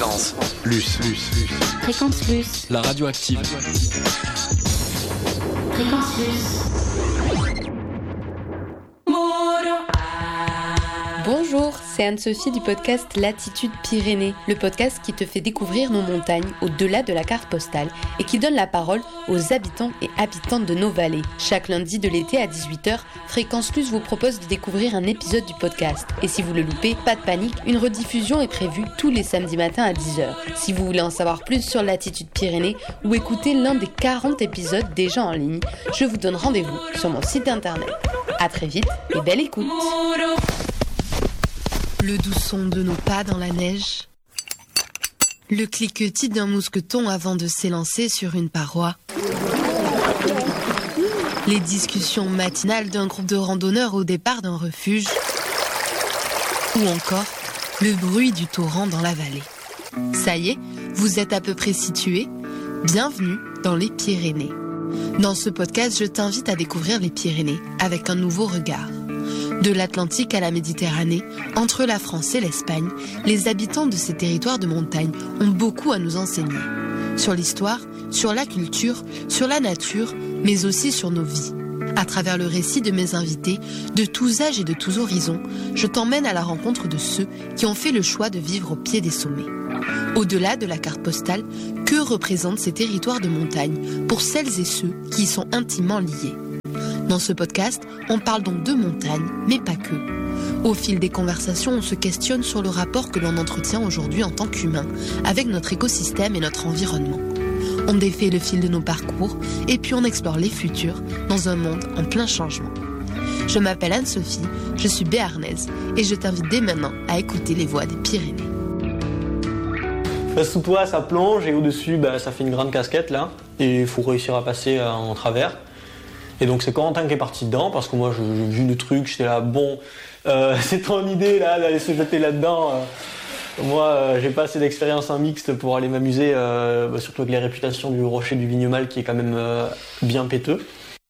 Fréquence Plus. Fréquence Plus. La radio active. Fréquence Plus. Bonjour, c'est Anne-Sophie du podcast Latitude Pyrénées, le podcast qui te fait découvrir nos montagnes au-delà de la carte postale et qui donne la parole aux habitants et habitantes de nos vallées. Chaque lundi de l'été à 18h, Fréquence Plus vous propose de découvrir un épisode du podcast. Et si vous le loupez, pas de panique, une rediffusion est prévue tous les samedis matins à 10h. Si vous voulez en savoir plus sur Latitude Pyrénées ou écouter l'un des 40 épisodes déjà en ligne, je vous donne rendez-vous sur mon site internet. À très vite et belle écoute. Le doux son de nos pas dans la neige, le cliquetis d'un mousqueton avant de s'élancer sur une paroi, les discussions matinales d'un groupe de randonneurs au départ d'un refuge, ou encore le bruit du torrent dans la vallée. Ça y est, vous êtes à peu près situés. Bienvenue dans les Pyrénées. Dans ce podcast, je t'invite à découvrir les Pyrénées avec un nouveau regard. De l'Atlantique à la Méditerranée, entre la France et l'Espagne, les habitants de ces territoires de montagne ont beaucoup à nous enseigner. Sur l'histoire, sur la culture, sur la nature, mais aussi sur nos vies. À travers le récit de mes invités, de tous âges et de tous horizons, je t'emmène à la rencontre de ceux qui ont fait le choix de vivre au pied des sommets. Au-delà de la carte postale, que représentent ces territoires de montagne pour celles et ceux qui y sont intimement liés ? Dans ce podcast, on parle donc de montagne, mais pas que. Au fil des conversations, on se questionne sur le rapport que l'on entretient aujourd'hui en tant qu'humain avec notre écosystème et notre environnement. On défait le fil de nos parcours et puis on explore les futurs dans un monde en plein changement. Je m'appelle Anne-Sophie, je suis béarnaise et je t'invite dès maintenant à écouter les voix des Pyrénées. Sous toi, ça plonge et au-dessus, ça fait une grande casquette là et il faut réussir à passer en travers. Et donc c'est Corentin qui est parti dedans parce que moi j'ai vu le truc, j'étais là, c'est ton idée là d'aller se jeter là-dedans. Moi j'ai pas assez d'expérience en mixte pour aller m'amuser, surtout avec les réputations du rocher du Vignemale qui est quand même bien péteux.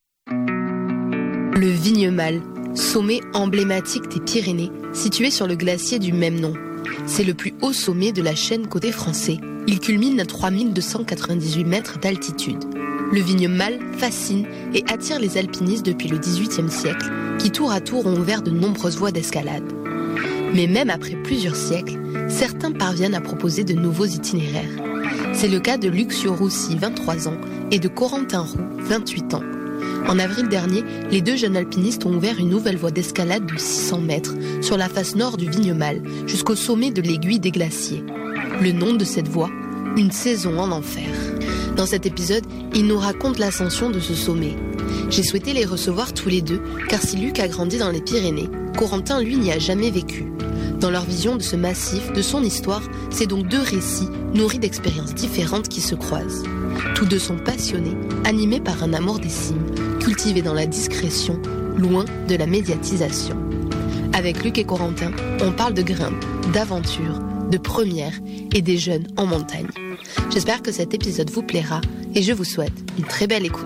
Le Vignemale, sommet emblématique des Pyrénées, situé sur le glacier du même nom. C'est le plus haut sommet de la chaîne côté français. Il culmine à 3298 mètres d'altitude. Le Vignemale fascine et attire les alpinistes depuis le XVIIIe siècle, qui tour à tour ont ouvert de nombreuses voies d'escalade. Mais même après plusieurs siècles, certains parviennent à proposer de nouveaux itinéraires. C'est le cas de Luxio Roussi, 23 ans, et de Corentin Roux, 28 ans. En avril dernier, les deux jeunes alpinistes ont ouvert une nouvelle voie d'escalade de 600 mètres sur la face nord du Vignemale, jusqu'au sommet de l'aiguille des glaciers. Le nom de cette voie, une saison en enfer. Dans cet épisode, ils nous racontent l'ascension de ce sommet. J'ai souhaité les recevoir tous les deux, car si Luc a grandi dans les Pyrénées, Corentin, lui, n'y a jamais vécu. Dans leur vision de ce massif, de son histoire, c'est donc deux récits nourris d'expériences différentes qui se croisent. Tous deux sont passionnés, animés par un amour des cimes, cultivé dans la discrétion, loin de la médiatisation. Avec Luc et Corentin, on parle de grimpe, d'aventure, de première et des jeunes en montagne. J'espère que cet épisode vous plaira et je vous souhaite une très belle écoute.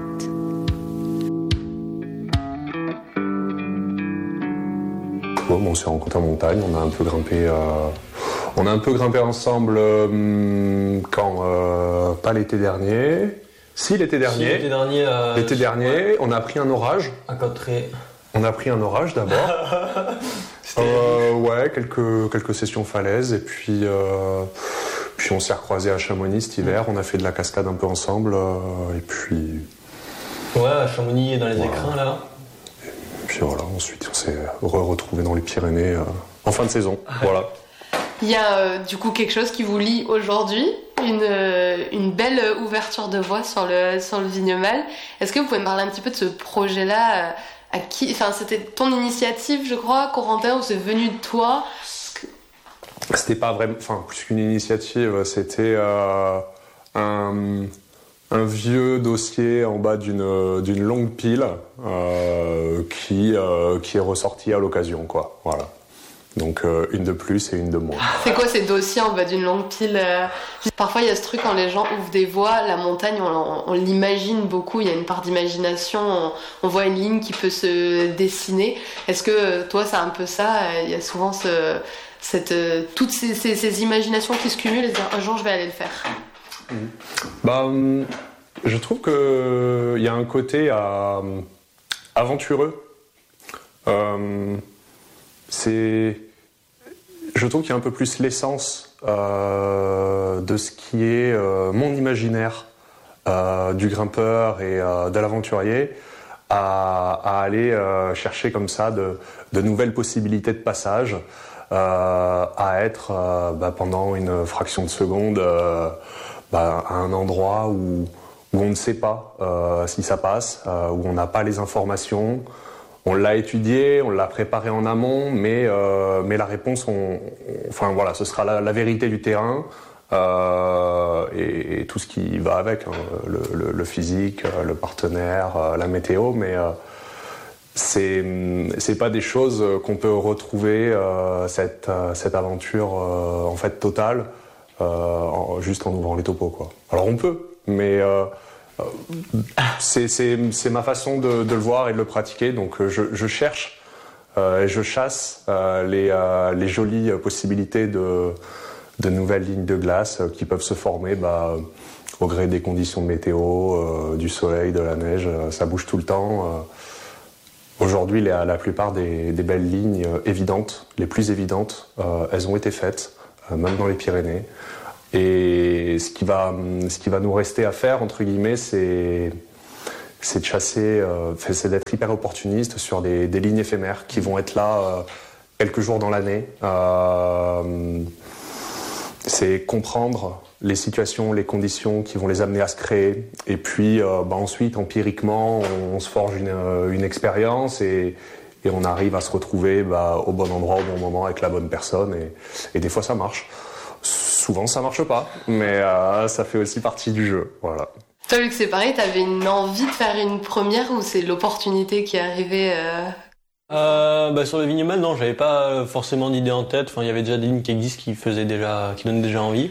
On s'est rencontrés en montagne, on a un peu grimpé ensemble pas l'été dernier. Si, l'été dernier. L'été dernier, ouais. On a pris un orage. On a pris un orage d'abord. Quelques sessions falaises et puis on s'est recroisés à Chamonix cet hiver. On a fait de la cascade un peu ensemble et puis. Ouais, à Chamonix dans les écrins là. Et puis voilà, ensuite on s'est retrouvés dans les Pyrénées en fin de saison. Voilà. Il y a du coup quelque chose qui vous lie aujourd'hui, une belle ouverture de voie sur le Vignemale. Est-ce que vous pouvez me parler un petit peu de ce projet-là? C'était ton initiative, je crois, Corentin, ou c'est venu de toi? C'était pas vraiment, plus qu'une initiative, c'était un vieux dossier en bas d'une longue pile qui est ressorti à l'occasion, quoi. Voilà. Donc une de plus et une de moins. C'est quoi ces dossiers en bas d'une longue pile? Parfois il y a ce truc quand les gens ouvrent des voies, la montagne on l'imagine beaucoup, il y a une part d'imagination, on voit une ligne qui peut se dessiner. Est-ce que toi c'est un peu ça? Il y a souvent toutes ces imaginations qui se cumulent et se dire un jour je vais aller le faire? Je trouve qu'il y a un côté aventureux. Je trouve qu'il y a un peu plus l'essence de ce qui est mon imaginaire du grimpeur et de l'aventurier à aller chercher comme ça de nouvelles possibilités de passage, à être pendant une fraction de seconde à un endroit où on ne sait pas si ça passe, où on n'a pas les informations. On l'a étudié, on l'a préparé en amont, mais la réponse, ce sera la vérité du terrain et tout ce qui va avec, hein, le physique, le partenaire, la météo, mais c'est pas des choses qu'on peut retrouver cette aventure en fait totale juste en ouvrant les topos, quoi. Alors on peut, mais c'est ma façon de le voir et de le pratiquer, donc je cherche et je chasse les jolies possibilités de nouvelles lignes de glace qui peuvent se former au gré des conditions de météo, du soleil, de la neige, ça bouge tout le temps. Aujourd'hui, la plupart des belles lignes évidentes, les plus évidentes, elles ont été faites, même dans les Pyrénées. Et ce qui va nous rester à faire, entre guillemets, c'est de chasser, c'est d'être hyper opportuniste sur des lignes éphémères qui vont être là quelques jours dans l'année. C'est comprendre les situations, les conditions qui vont les amener à se créer. Et puis ensuite, empiriquement, on se forge une expérience et on arrive à se retrouver au bon endroit, au bon moment, avec la bonne personne. Et des fois, ça marche. Souvent, ça marche pas, mais ça fait aussi partie du jeu. Voilà. Toi, vu que c'est pareil, t'avais une envie de faire une première ou c'est l'opportunité qui est arrivée Sur le Vignemal, non, j'avais pas forcément d'idée en tête. Enfin, il y avait déjà des lignes qui existent qui donnent déjà envie.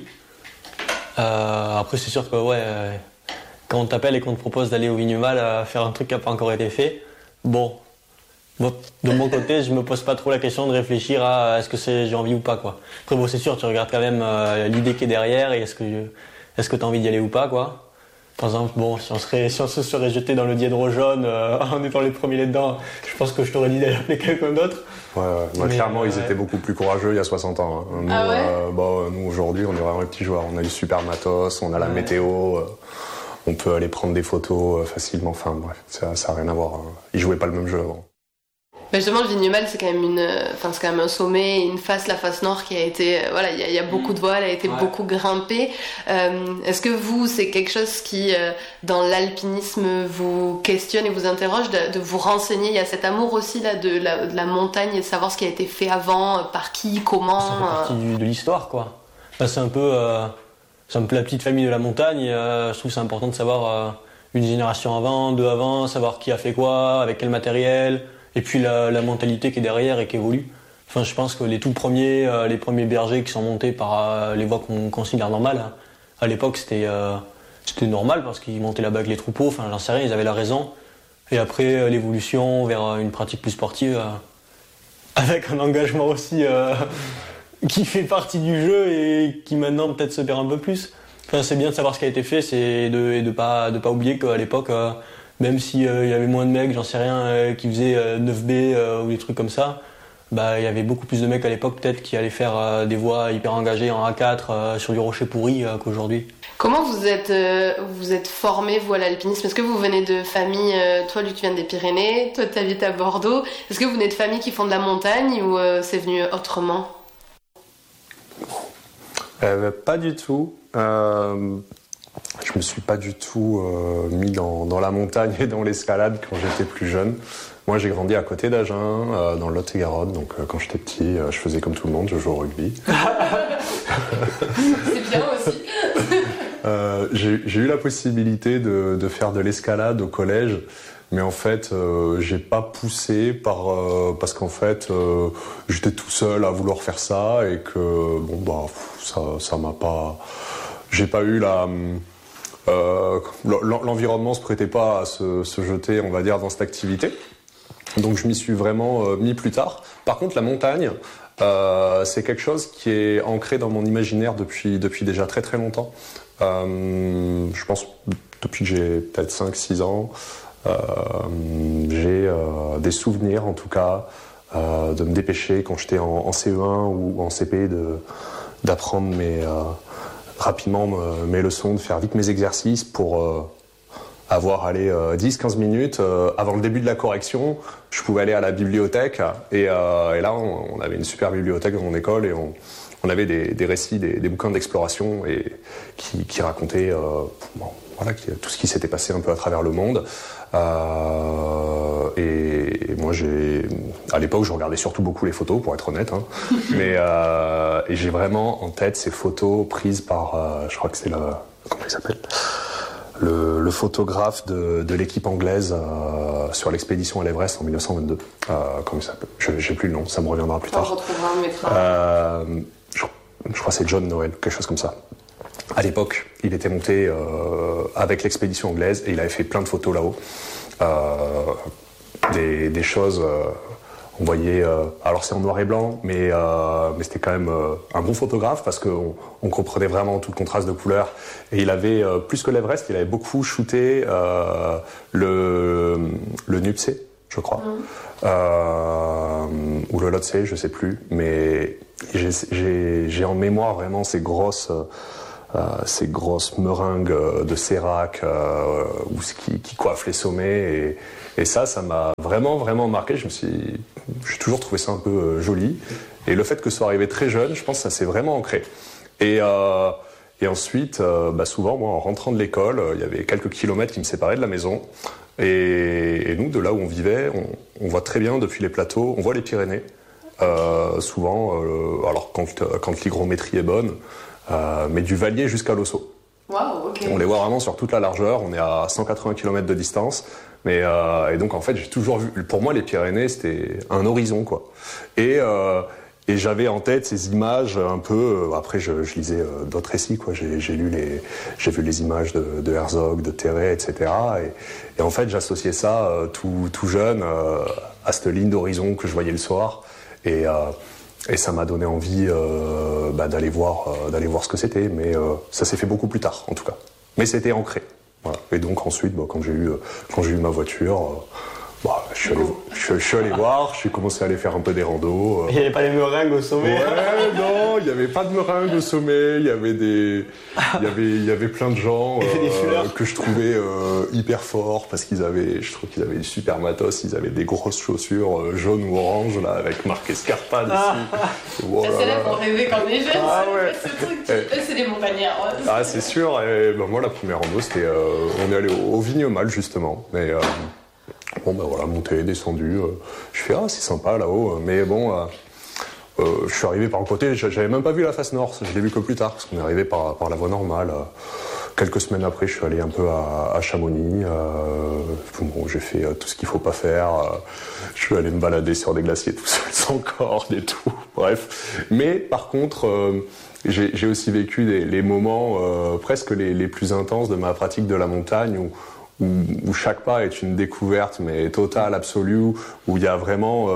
Après, c'est sûr que quand on t'appelle et qu'on te propose d'aller au Vignemal faire un truc qui n'a pas encore été fait, bon, de mon côté, je me pose pas trop la question de réfléchir à est-ce que j'ai envie ou pas, quoi. Après, bon, c'est sûr, tu regardes quand même l'idée qui est derrière et est-ce que t'as envie d'y aller ou pas, quoi. Par exemple, bon, si on se serait jeté dans le Dièdre jaune en étant les premiers là-dedans, je pense que je t'aurais dit d'aller appeler quelqu'un d'autre. Ouais. Clairement, ils étaient beaucoup plus courageux il y a 60 ans. Hein. Nous, aujourd'hui, on est vraiment les petits joueurs. On a du super matos, on a la météo, on peut aller prendre des photos facilement. Enfin, bref, ça n'a rien à voir. Hein. Ils jouaient pas le même jeu avant. Justement, le Vignemal, c'est quand même un sommet, la face nord qui a été, il y a beaucoup de voiles, a été beaucoup grimpée. Est-ce que c'est quelque chose qui, dans l'alpinisme, vous questionne et vous interroge de vous renseigner? Il y a cet amour aussi là de la montagne et de savoir ce qui a été fait avant, par qui, comment. Ça fait partie de l'histoire, quoi. C'est un peu la petite famille de la montagne. Je trouve que c'est important de savoir une génération avant, deux avant, savoir qui a fait quoi, avec quel matériel. Et puis la mentalité qui est derrière et qui évolue. Enfin, je pense que les premiers bergers qui sont montés par les voies qu'on considère normales, hein, à l'époque c'était normal parce qu'ils montaient là-bas avec les troupeaux. Enfin, j'en sais rien, ils avaient la raison. Et après l'évolution vers une pratique plus sportive, avec un engagement aussi qui fait partie du jeu et qui maintenant peut-être se perd un peu plus. Enfin, c'est bien de savoir ce qui a été fait, c'est de pas oublier qu'à l'époque. Même s'il y avait moins de mecs, j'en sais rien, qui faisaient 9B ou des trucs comme ça, il y avait beaucoup plus de mecs à l'époque peut-être qui allaient faire des voies hyper engagées en A4 sur du rocher pourri qu'aujourd'hui. Comment vous êtes formé, vous, à l'alpinisme? Est-ce que vous venez de famille, toi Luc, tu viens des Pyrénées, toi tu habites à Bordeaux, est-ce que vous venez de familles qui font de la montagne ou c'est venu autrement? Pas du tout. Je me suis pas du tout mis dans la montagne et dans l'escalade quand j'étais plus jeune. Moi, j'ai grandi à côté d'Agen, dans le Lot-et-Garonne. Donc, quand j'étais petit, je faisais comme tout le monde, je jouais au rugby. C'est bien aussi. J'ai eu la possibilité de faire de l'escalade au collège, mais en fait, j'ai pas poussé parce qu'en fait, j'étais tout seul à vouloir faire ça et que ça m'a pas. J'ai pas eu l'environnement se prêtait pas à se jeter, on va dire, dans cette activité. Donc je m'y suis vraiment mis plus tard. Par contre, la montagne, C'est quelque chose qui est ancré dans mon imaginaire depuis déjà très très longtemps. Je pense depuis que j'ai peut-être 5-6 ans, j'ai des souvenirs en tout cas de me dépêcher quand j'étais en CE1 ou en CP d'apprendre rapidement mes leçons, de faire vite mes exercices pour avoir 10-15 minutes avant le début de la correction. Je pouvais aller à la bibliothèque et là on avait une super bibliothèque dans mon école et on avait des récits, des bouquins d'exploration et qui racontaient tout ce qui s'était passé un peu à travers le monde. Et moi à l'époque je regardais surtout beaucoup les photos pour être honnête, hein. Et j'ai vraiment en tête ces photos prises par je crois que c'est comment il s'appelle, le photographe de l'équipe anglaise sur l'expédition à l'Everest en 1922. Comment il s'appelle ? J'ai plus le nom, ça me reviendra plus tard. On retrouvera, on mettra. Je crois que c'est John Noel, quelque chose comme ça. À l'époque, il était monté avec l'expédition anglaise et il avait fait plein de photos là-haut. Des choses, on voyait... alors c'est en noir et blanc, mais c'était quand même un bon photographe parce qu'on comprenait vraiment tout le contraste de couleurs. Et il avait, plus que l'Everest, il avait beaucoup shooté le Nuptse, je crois. Ou le Lhotse, je sais plus. Mais j'ai en mémoire vraiment ces grosses meringues de sérac qui coiffent les sommets et ça m'a vraiment vraiment marqué. J'ai toujours trouvé ça un peu joli et le fait que ce soit arrivé très jeune, je pense que ça s'est vraiment ancré. Et ensuite, souvent moi en rentrant de l'école, il y avait quelques kilomètres qui me séparaient de la maison et nous de là où on vivait, on voit très bien depuis les plateaux, on voit les Pyrénées. Souvent, alors quand l'hygrométrie est bonne. Mais du Vallier jusqu'à l'Ossau. Wow, okay. On les voit vraiment sur toute la largeur, on est à 180 km de distance. Et donc en fait j'ai toujours vu, pour moi les Pyrénées c'était un horizon quoi. Et j'avais en tête ces images un peu, après je lisais d'autres récits quoi, j'ai vu les images de Herzog, de Terray, etc. Et en fait j'associais ça tout jeune à cette ligne d'horizon que je voyais le soir. Et ça m'a donné envie d'aller voir ce que c'était, mais ça s'est fait beaucoup plus tard en tout cas. Mais c'était ancré. Voilà. Et donc ensuite, quand j'ai eu ma voiture, je suis allé voir, j'ai commencé à aller faire un peu des randos. Il n'y avait pas les meringues au sommet. Ouais, non, il n'y avait pas de meringues au sommet. Il y avait plein de gens que je trouvais hyper forts parce je trouve qu'ils avaient du super matos. Ils avaient des grosses chaussures jaunes ou oranges là avec marqué Scarpa dessus. Voilà. C'est là qu'on rêvait quand on est jeune. Ah ouais. Ce truc, c'est des montagnards. Ah c'est sûr. Et moi la première rando c'était, on est allé au Vignemale justement. Mais monté, descendu. Je fais c'est sympa là-haut. Mais bon. Je suis arrivé par le côté, j'avais même pas vu la face nord, je l'ai vu que plus tard, parce qu'on est arrivé par la voie normale. Quelques semaines après, je suis allé un peu à Chamonix. J'ai fait tout ce qu'il faut pas faire. Je suis allé me balader sur des glaciers tout seul, sans corde et tout. Bref. Mais par contre, j'ai aussi vécu les moments presque les plus intenses de ma pratique de la montagne, où chaque pas est une découverte mais totale, absolue, où il y a vraiment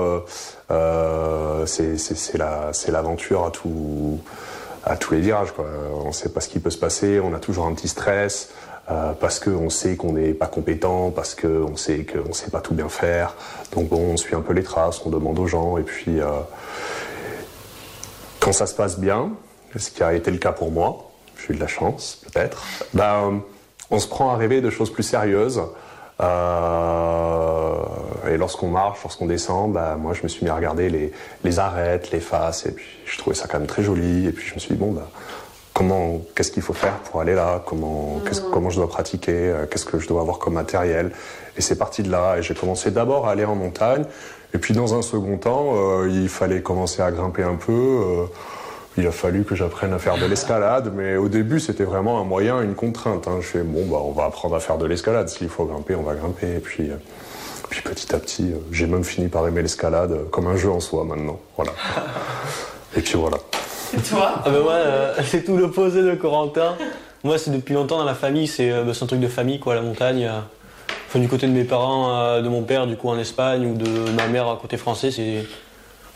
c'est l'aventure à tous les virages quoi. On sait pas ce qui peut se passer, on a toujours un petit stress parce qu'on sait qu'on n'est pas compétent, parce qu'on sait qu'on sait pas tout bien faire, donc on suit un peu les traces, on demande aux gens et puis quand ça se passe bien, ce qui a été le cas pour moi, j'ai eu de la chance peut-être, on se prend à rêver de choses plus sérieuses. Et lorsqu'on marche, lorsqu'on descend, moi je me suis mis à regarder les arêtes, les faces, et puis je trouvais ça quand même très joli. Et puis je me suis dit qu'est-ce qu'il faut faire pour aller là, comment je dois pratiquer, qu'est-ce que je dois avoir comme matériel. Et c'est parti de là. Et j'ai commencé d'abord à aller en montagne. Et puis dans un second temps, il fallait commencer à grimper un peu. Il a fallu que j'apprenne à faire de l'escalade, mais au début c'était vraiment un moyen, une contrainte. Je fais on va apprendre à faire de l'escalade. S'il faut grimper, on va grimper. Et puis petit à petit, j'ai même fini par aimer l'escalade comme un jeu en soi maintenant. Voilà. Et puis voilà. Et toi ? Moi, c'est tout l'opposé de Corentin. Moi, c'est depuis longtemps dans la famille, c'est un truc de famille quoi, la montagne. Du côté de mes parents, de mon père, du coup en Espagne, ou de ma mère côté français,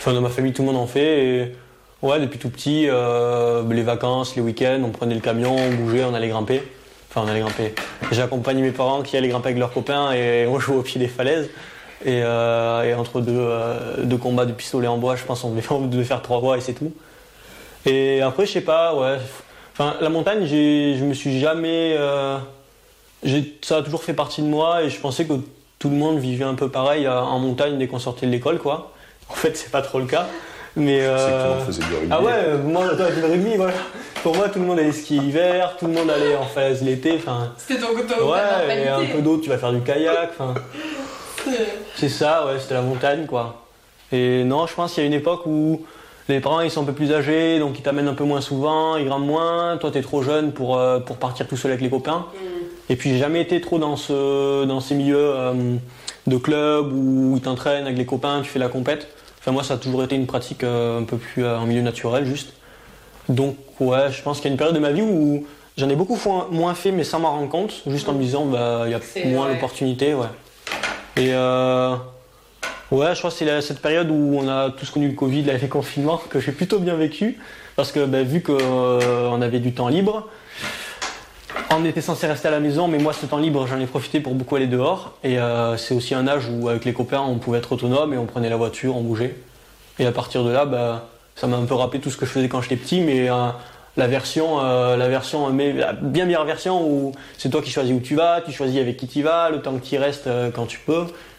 Enfin, dans ma famille, tout le monde en fait. Et ouais, depuis tout petit, les vacances, les week-ends, on prenait le camion, on bougeait, on allait grimper. Enfin, on allait grimper. J'ai accompagné mes parents qui allaient grimper avec leurs copains et on jouait au pied des falaises. Et entre deux combats de pistolet en bois, je pense on devait faire 3 voies et c'est tout. Et après, je sais pas, ouais. Enfin, la montagne, je me suis jamais. Ça a toujours fait partie de moi et je pensais que tout le monde vivait un peu pareil en montagne dès qu'on sortait de l'école, quoi. En fait, c'est pas trop le cas. Mais C'est que tout le monde faisait du rugby. ah ouais, moi, toi, du rugby, voilà. Pour moi, tout le monde allait skier l'hiver, tout le monde allait en falaise l'été. Enfin, C'était ton ouais, mentalité. et un peu d'autre, tu vas faire du kayak. Enfin, c'est ça, ouais, c'était la montagne, quoi. Et non, je pense qu'il y a une époque où les parents ils sont un peu plus âgés, donc ils t'amènent un peu moins souvent, ils grimpent moins. Toi, t'es trop jeune pour partir tout seul avec les copains. Et puis, j'ai jamais été trop dans ces milieux de club où ils t'entraînent avec les copains, tu fais la compète. Enfin, moi, ça a toujours été une pratique un peu plus en milieu naturel, juste. Donc, ouais, je pense qu'il y a une période de ma vie où j'en ai beaucoup moins fait, mais sans m'en rendre compte, juste en me disant, il y a moins d'opportunités, ouais. Et ouais, je crois que c'est cette période où on a tous connu le Covid, les confinements, que j'ai plutôt bien vécu, parce que vu qu'on avait du temps libre, on était censé rester à la maison, mais moi, ce temps libre, j'en ai profité pour beaucoup aller dehors. Et c'est aussi un âge où, avec les copains, on pouvait être autonome et on prenait la voiture, on bougeait. Et à partir de là, ça m'a un peu rappelé tout ce que je faisais quand j'étais petit, mais la bien meilleure version où c'est toi qui choisis où tu vas, tu choisis avec qui tu vas, le temps que tu y restes quand tu peux.